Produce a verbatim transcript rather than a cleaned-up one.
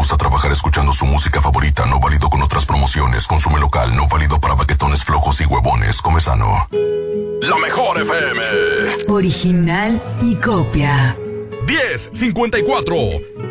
gusta trabajar escuchando su música favorita, no válido con otras promociones. Consume local, no válido para baquetones flojos y huevones. Come sano. La mejor F M. Original y copia. diez cincuenta y cuatro.